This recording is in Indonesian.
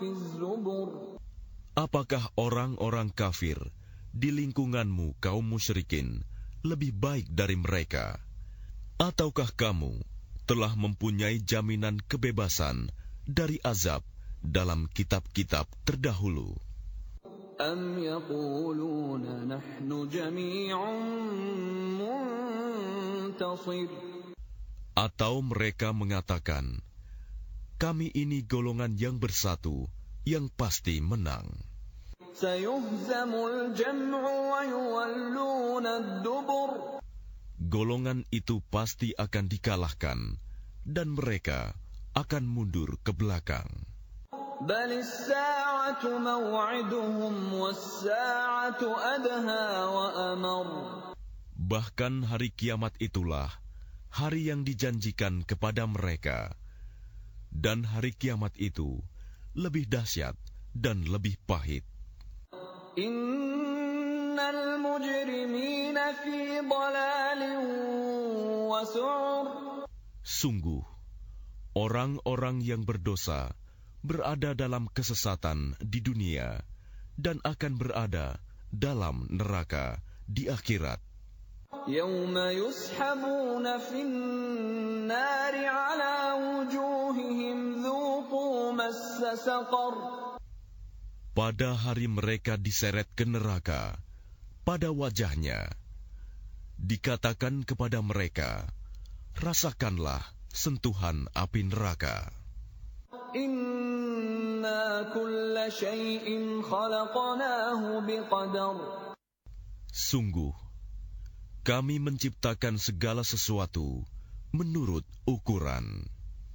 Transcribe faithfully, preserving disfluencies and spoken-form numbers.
في الزبر Apakah orang-orang kafir di lingkunganmu kaum musyrikin lebih baik dari mereka? Ataukah kamu telah mempunyai jaminan kebebasan dari azab dalam kitab-kitab terdahulu? أم يقولون نحن جميع منتصر Atau mereka mengatakan, kami ini golongan yang bersatu, yang pasti menang. سيهزم الجمع ويولون الدبر Golongan itu pasti akan dikalahkan, dan mereka akan mundur ke belakang. بل الساعة موعدهم والساعة أدهى وأمر Bahkan hari kiamat itulah hari yang dijanjikan kepada mereka, dan hari kiamat itu lebih dahsyat dan lebih pahit. Innal mujrimina fi dhalalin wa su'ur Sungguh, orang-orang yang berdosa berada dalam kesesatan di dunia dan akan berada dalam neraka di akhirat. Yawma yushabuna fin nari ala wujuhihim dhuqu massa saqar Pada hari mereka diseret ke neraka, pada wajahnya dikatakan kepada mereka, rasakanlah sentuhan api neraka. Inna kulla syai'in khalaqnahu biqadar Sungguh, kami menciptakan segala sesuatu menurut ukuran.